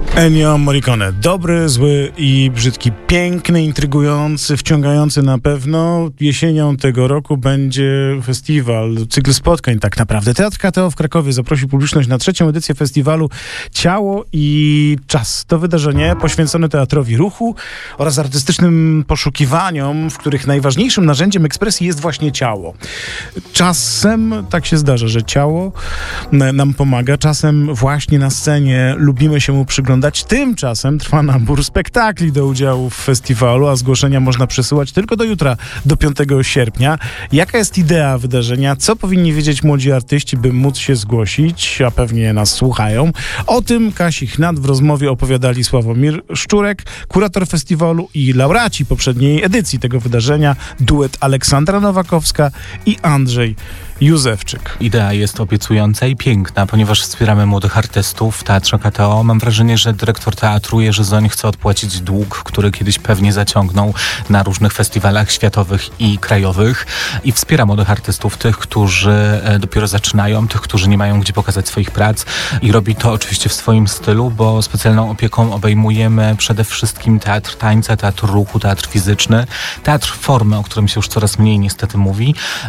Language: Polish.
Ennio Morricone. Dobry, zły i brzydki, piękny, intrygujący, wciągający na pewno. Jesienią tego roku będzie festiwal, cykl spotkań tak naprawdę. Teatr KTO w Krakowie zaprosił publiczność na 3. edycję festiwalu Ciało i Czas. To wydarzenie poświęcone teatrowi ruchu oraz artystycznym poszukiwaniom, w których najważniejszym narzędziem ekspresji jest właśnie ciało. Czasem tak się zdarza, że ciało nam pomaga, czasem właśnie na scenie lubimy się mu przyglądać. Tymczasem trwa nabór spektakli do udziału w festiwalu, a zgłoszenia można przesyłać tylko do jutra, do 5 sierpnia. Jaka jest idea wydarzenia? Co powinni wiedzieć młodzi artyści, by móc się zgłosić? A pewnie nas słuchają. O tym Kasi Chnat w rozmowie opowiadali Sławomir Szczurek, kurator festiwalu i laureaci poprzedniej edycji tego wydarzenia, duet Aleksandra Nowakowska i Andrzej Józefczyk. Idea jest obiecująca i piękna, ponieważ wspieramy młodych artystów w Teatrze KTO. Mam wrażenie, że dyrektor teatru Jerzy Zoń chce odpłacić dług, który kiedyś pewnie zaciągnął na różnych festiwalach światowych i krajowych, i wspiera młodych artystów, tych, którzy dopiero zaczynają, tych, którzy nie mają gdzie pokazać swoich prac, i robi to oczywiście w swoim stylu, bo specjalną opieką obejmujemy przede wszystkim teatr tańca, teatr ruchu, teatr fizyczny, teatr formy, o którym się już coraz mniej niestety mówi,